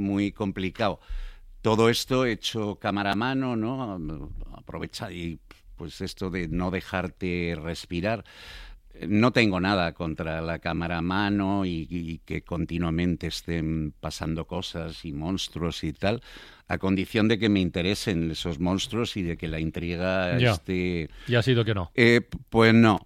muy complicado. Todo esto hecho cámara a mano, ¿no? Aprovecha y pues esto de no dejarte respirar. No tengo nada contra la cámara a mano y que continuamente estén pasando cosas y monstruos y tal, a condición de que me interesen esos monstruos y de que la intriga esté... Ya ha sido que no. Pues no.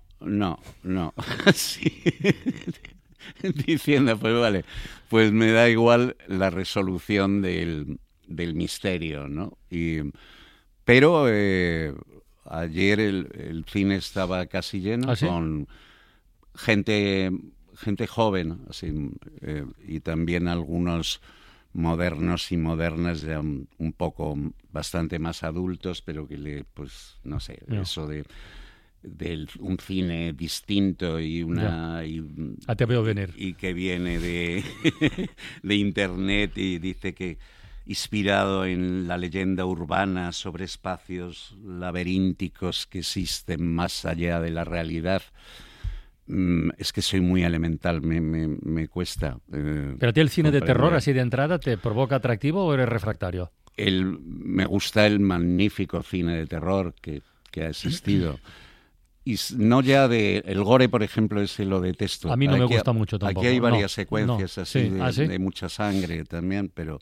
Sí. Diciendo, pues vale, pues me da igual la resolución del misterio, ¿no? Pero ayer el cine estaba casi lleno. ¿Ah, sí? Con gente joven, así, y también algunos modernos y modernas ya un poco bastante más adultos, pero que pues no sé, eso de un cine distinto y te veo venir. Y que viene de internet y dice que inspirado en la leyenda urbana sobre espacios laberínticos que existen más allá de la realidad. Es que soy muy elemental, me cuesta. ¿Pero a ti el cine de terror así de entrada te provoca atractivo o eres refractario? Me gusta el magnífico cine de terror que ha existido. Y no ya el gore, por ejemplo, ese lo detesto. A mí no me gusta mucho tampoco. Aquí hay varias secuencias así de mucha sangre también, pero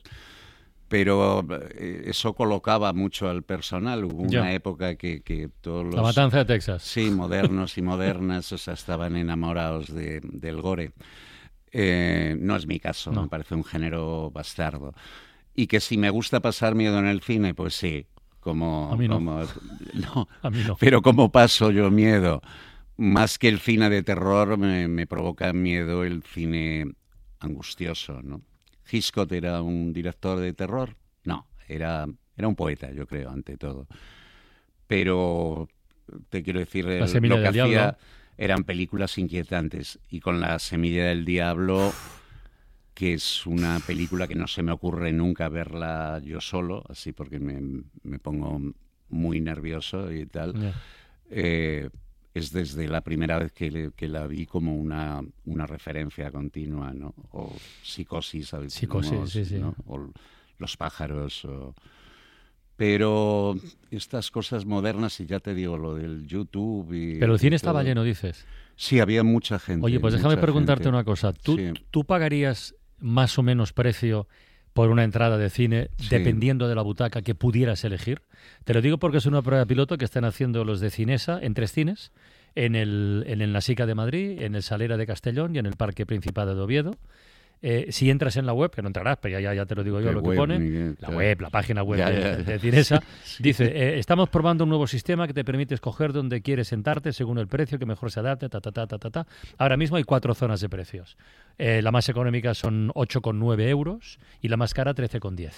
eso colocaba mucho al personal. Hubo una época que todos los... La Matanza de Texas. Sí, modernos y modernas, o sea, estaban enamorados del gore. No es mi caso, me parece un género bastardo. Y que si me gusta pasar miedo en el cine, pues sí. A mí no. A mí no. Pero como paso yo miedo, más que el cine de terror, me provoca miedo el cine angustioso, ¿no? Hitchcock era un director de terror. No, era un poeta, yo creo, ante todo. Pero te quiero decir, lo que hacía eran películas inquietantes. Y con La Semilla del Diablo, que es una película que no se me ocurre nunca verla yo solo, así porque me pongo muy nervioso y tal. Es desde la primera vez que la vi como una referencia continua, ¿no? O Psicosis, ¿sabes? Psicosis, sí. ¿no? O Los pájaros. Pero estas cosas modernas, y ya te digo, lo del YouTube y... Pero el cine estaba lleno, dices. Sí, había mucha gente. Oye, pues déjame preguntarte una cosa. ¿Tú pagarías más o menos precio por una entrada de cine, dependiendo de la butaca que pudieras elegir? Te lo digo porque es una prueba piloto que están haciendo los de Cinesa en 3 cines, en el Nasica de Madrid, en el Salera de Castellón y en el Parque Principado de Oviedo. Si entras en la web, que no entrarás, pero ya te lo digo yo, lo que pone, Miguel, la página web de Cinesa, dice, estamos probando un nuevo sistema que te permite escoger dónde quieres sentarte según el precio que mejor se adapte, Ahora mismo hay 4 zonas de precios. La más económica son 8,9 euros y la más cara 13,10.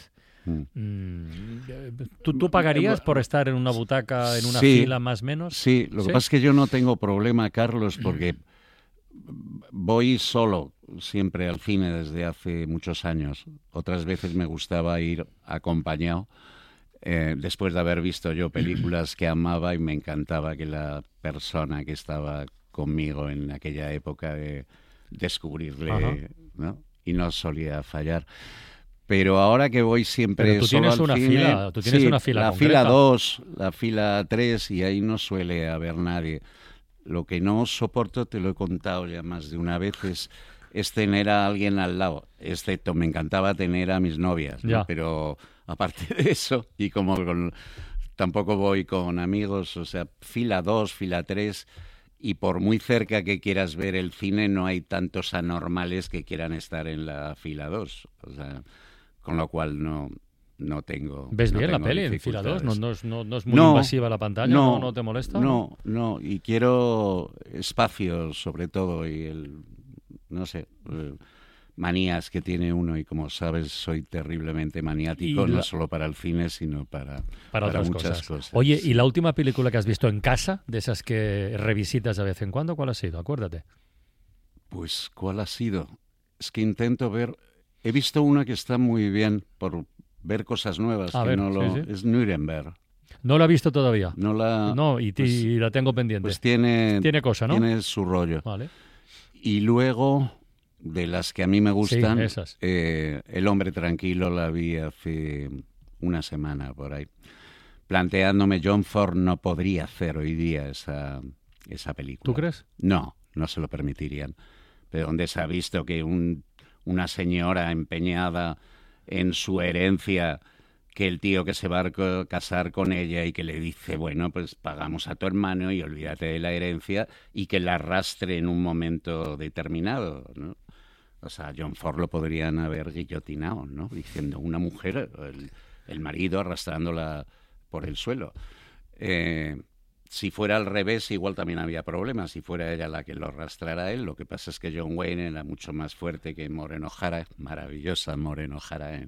¿Tú pagarías por estar en una butaca, en una fila más o menos? Sí, lo que pasa es que yo no tengo problema, Carlos, porque voy solo siempre al cine desde hace muchos años. Otras veces me gustaba ir acompañado, después de haber visto yo películas que amaba y me encantaba que la persona que estaba conmigo en aquella época de descubrirle, ¿no? Y no solía fallar. Pero ahora que voy siempre solo al cine... Tú tienes una fila la concreta. Fila 2, la fila 3, y ahí no suele haber nadie. Lo que no soporto, te lo he contado ya más de una vez, es tener a alguien al lado. Excepto, me encantaba tener a mis novias, ¿no? Pero aparte de eso, y como tampoco voy con amigos, o sea, fila 2, fila 3... Y por muy cerca que quieras ver el cine, no hay tantos anormales que quieran estar en la fila 2. O sea, con lo cual no tengo... ¿Ves bien la peli en fila 2? ¿No es muy invasiva la pantalla? ¿No te molesta? No. Y quiero espacio, sobre todo, y no sé... manías que tiene uno, y como sabes soy terriblemente maniático, no solo para el cine sino para otras muchas cosas. Oye, ¿y la última película que has visto en casa, de esas que revisitas de vez en cuando, cuál ha sido? Acuérdate. Pues, ¿cuál ha sido? Es que intento ver... He visto una que está muy bien por ver cosas nuevas, es Nuremberg. No la he visto todavía. Y la tengo pendiente. Pues tiene cosa, ¿no? Tiene su rollo. Vale. Y luego de las que a mí me gustan, sí, esas. El hombre tranquilo la vi hace una semana por ahí, planteándome John Ford no podría hacer hoy día esa película. ¿Tú crees? No se lo permitirían. Pero donde se ha visto que una señora empeñada en su herencia, que el tío que se va a casar con ella y que le dice, bueno, pues pagamos a tu hermano y olvídate de la herencia, y que la arrastre en un momento determinado, ¿no? O sea, John Ford lo podrían haber guillotinado, ¿no? Diciendo, una mujer, el marido arrastrándola por el suelo. Si fuera al revés, igual también había problemas. Si fuera ella la que lo arrastrara a él. Lo que pasa es que John Wayne era mucho más fuerte que Maureen O'Hara, maravillosa Maureen O'Hara.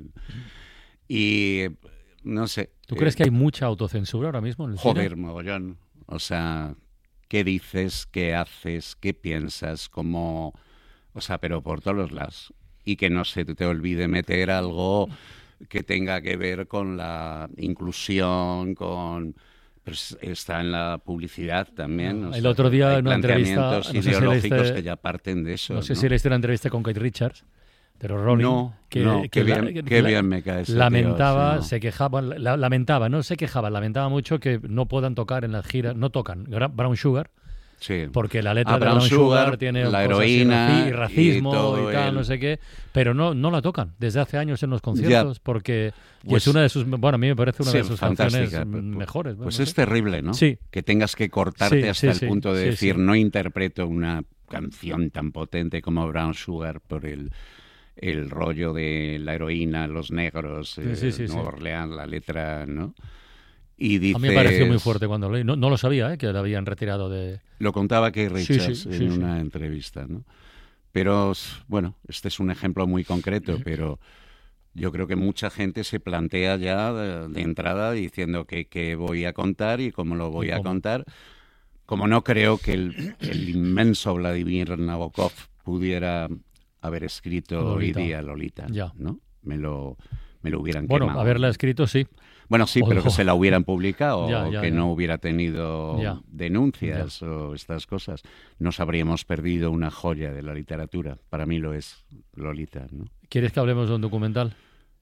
Y no sé. ¿Tú crees que hay mucha autocensura ahora mismo en el cine? Joder, mogollón. O sea, ¿qué dices? ¿Qué haces? ¿Qué piensas? ¿Cómo? O sea, pero por todos los lados. Y que no se te olvide meter algo que tenga que ver con la inclusión, con... Pues está en la publicidad también. El otro día en una entrevista... planteamientos ideológicos que ya parten de eso. No sé si leíste una entrevista con Kate Richards, pero Rolling... Qué bien me cae ese lamentaba, tío, sí, se quejaba, lamentaba mucho que no puedan tocar en las giras, no tocan Brown Sugar, sí, porque la letra de Brown Sugar tiene la heroína y racismo y tal, no sé qué, pero no la tocan desde hace años en los conciertos, porque pues, es una de sus, bueno, a mí me parece una de sus canciones mejores. Pues es terrible, ¿no? Sí. Que tengas que cortarte hasta el punto de decir, no interpreto una canción tan potente como Brown Sugar por el rollo de la heroína, los negros, Nueva Orleans, la letra, ¿no? Y dices, a mí me pareció muy fuerte cuando lo leí. No lo sabía, que lo habían retirado de... Lo contaba Keith Richards en una entrevista, ¿no? Pero, bueno, este es un ejemplo muy concreto, pero yo creo que mucha gente se plantea ya de entrada diciendo qué voy a contar y cómo lo voy a contar. Como no creo que el inmenso Vladimir Nabokov pudiera haber escrito hoy día Lolita, ¿no? Me lo hubieran quemado. Bueno, haberla escrito, sí. Bueno, sí, pero que se la hubieran publicado o que no hubiera tenido denuncias o estas cosas. Nos habríamos perdido una joya de la literatura. Para mí lo es Lolita, ¿no? ¿Quieres que hablemos de un documental?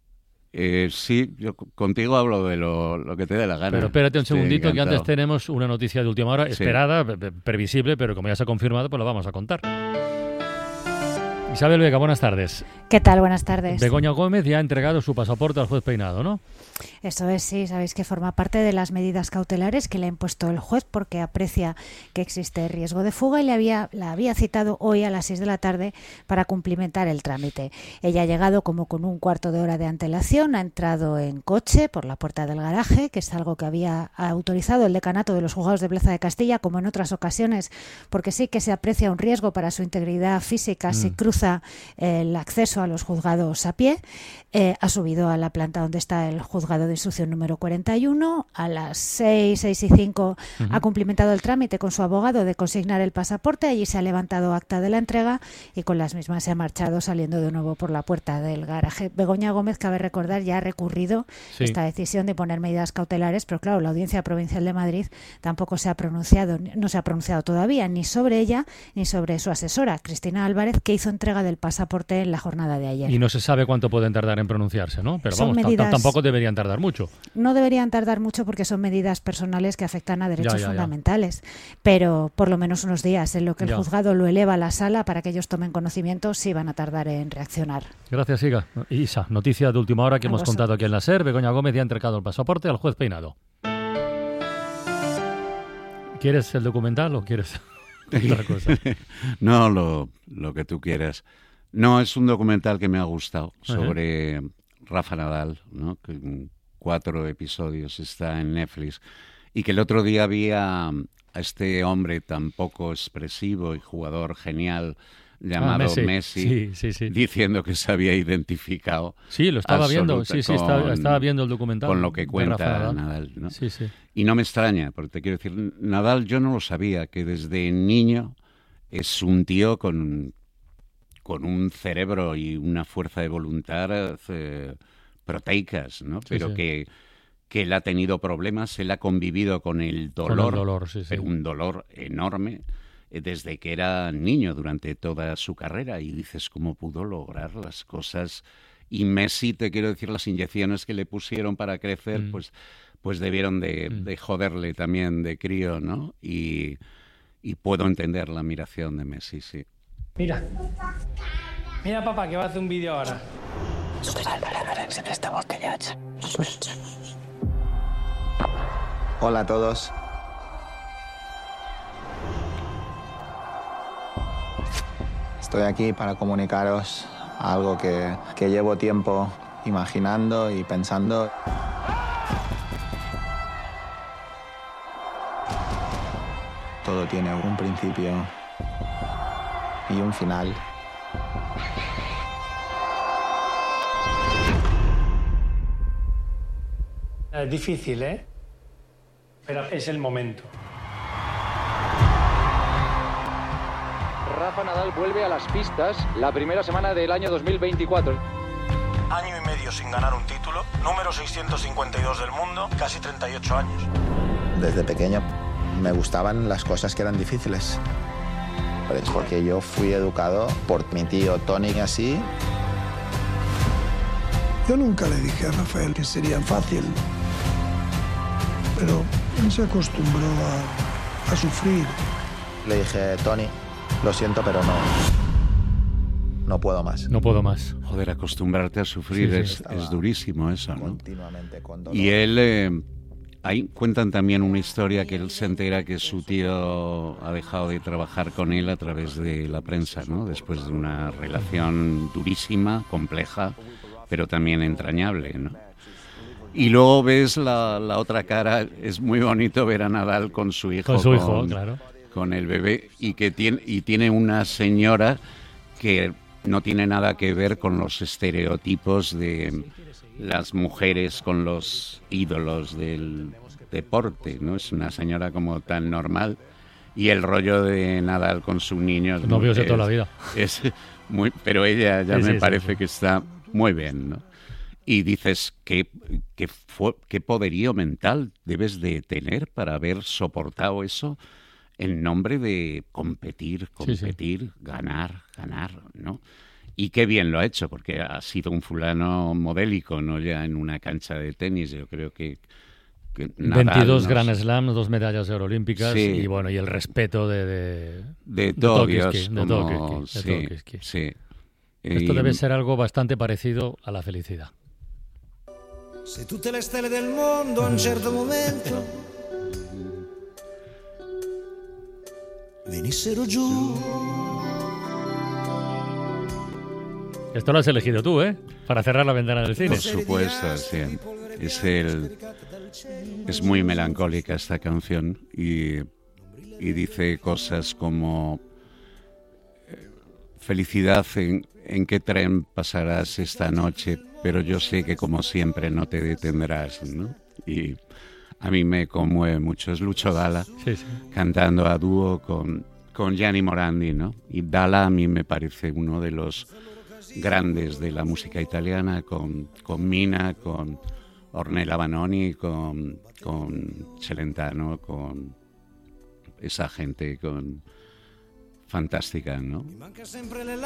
Sí, yo contigo hablo de lo que te dé la gana. Pero espérate un segundito, que antes tenemos una noticia de última hora, esperada, previsible, pero como ya se ha confirmado, pues la vamos a contar. Isabel Vega, buenas tardes. ¿Qué tal? Buenas tardes. Begoña Gómez ya ha entregado su pasaporte al juez Peinado, ¿no? Eso es, sí. Sabéis que forma parte de las medidas cautelares que le ha impuesto el juez porque aprecia que existe riesgo de fuga y la había citado hoy a las 6 de la tarde para cumplimentar el trámite. Ella ha llegado como con un cuarto de hora de antelación, ha entrado en coche por la puerta del garaje, que es algo que había autorizado el decanato de los juzgados de Plaza de Castilla, como en otras ocasiones, porque sí que se aprecia un riesgo para su integridad física si cruza el acceso a los juzgados a pie. Ha subido a la planta donde está el juzgado de instrucción número 41. A las 6 y 5 ha cumplimentado el trámite con su abogado de consignar el pasaporte. Allí se ha levantado acta de la entrega y con las mismas se ha marchado saliendo de nuevo por la puerta del garaje. Begoña Gómez, cabe recordar, ya ha recurrido esta decisión de poner medidas cautelares, pero claro, la Audiencia Provincial de Madrid tampoco se ha pronunciado, no se ha pronunciado todavía ni sobre ella ni sobre su asesora, Cristina Álvarez, que hizo entrega del pasaporte en la jornada de ayer. Y no se sabe cuánto pueden tardar en pronunciarse, ¿no? Pero vamos, tampoco deberían tardar mucho. No deberían tardar mucho porque son medidas personales que afectan a derechos fundamentales, pero por lo menos unos días en lo que el juzgado lo eleva a la sala para que ellos tomen conocimiento, sí van a tardar en reaccionar. Gracias, Isa. Noticia de última hora que hemos contado aquí en la SER. Begoña Gómez ya ha entregado el pasaporte al juez Peinado. ¿Quieres el documental o quieres otra cosa? No, lo que tú quieras. No, es un documental que me ha gustado sobre Rafa Nadal, ¿no? Que 4 episodios está en Netflix. Y que el otro día vi a este hombre tan poco expresivo y jugador genial llamado Messi diciendo que se había identificado. Sí, lo estaba viendo. Estaba viendo el documental. Con lo que cuenta Nadal, ¿no? Sí. Y no me extraña, porque te quiero decir, Nadal yo no lo sabía, que desde niño es un tío con un cerebro y una fuerza de voluntad proteicas, ¿no? Pero que él ha tenido problemas, él ha convivido con el dolor, pero un dolor enorme, desde que era niño durante toda su carrera, y dices cómo pudo lograr las cosas. Y Messi, te quiero decir, las inyecciones que le pusieron para crecer, pues debieron de joderle también de crío, ¿no? Y puedo entender la admiración de Messi, sí. Mira papá, que va a hacer un vídeo ahora. Hola a todos. Estoy aquí para comunicaros algo que llevo tiempo imaginando y pensando. Todo tiene un principio y un final. Es difícil, ¿eh? Pero es el momento. Rafa Nadal vuelve a las pistas la primera semana del año 2024. Año y medio sin ganar un título, número 652 del mundo, casi 38 años. Desde pequeño me gustaban las cosas que eran difíciles. Es porque yo fui educado por mi tío Tony así. Yo nunca le dije a Rafael que sería fácil, pero él se acostumbró a sufrir. Le dije, Tony, lo siento, pero no puedo más. No puedo más. Joder, acostumbrarte a sufrir sí. Es durísimo eso, ¿no? Continuamente con dolor. Y él, ahí cuentan también una historia que él se entera que su tío ha dejado de trabajar con él a través de la prensa, ¿no? Después de una relación durísima, compleja, pero también entrañable, ¿no? Y luego ves la otra cara. Es muy bonito ver a Nadal con su hijo. Con su hijo, claro. Con el bebé, y tiene una señora que no tiene nada que ver con los estereotipos de las mujeres con los ídolos del deporte, ¿no? Es una señora como tan normal, y el rollo de Nadal con su niño novios de toda la vida. Es muy, pero ella ya me parece que está muy bien, ¿no? Y dices, ¿qué poderío mental debes de tener para haber soportado eso en nombre de competir, ganar, ¿no? Y qué bien lo ha hecho, porque ha sido un fulano modélico, no ya en una cancha de tenis. Yo creo que Nadal, 22 Grand Slams, 2 medallas de oro olímpicas, y bueno, y el respeto de todo Dios, de Tokisky. Sí. Esto debe ser algo bastante parecido a la felicidad. Se tutte le stelle del mondo a un certo momento venissero giù. Esto lo has elegido tú, ¿eh? Para cerrar la ventana del cine. Por supuesto, sí. Es muy melancólica esta canción, y dice cosas como: felicidad, ¿en qué tren pasarás esta noche? Pero yo sé que como siempre no te detendrás, ¿no? Y a mí me conmueve mucho. Es Lucio Dalla cantando a dúo con Gianni Morandi, ¿no? Y Dalla a mí me parece uno de los grandes de la música italiana, con Mina, con Ornella Vanoni, con Celentano, con esa gente fantástica, ¿no?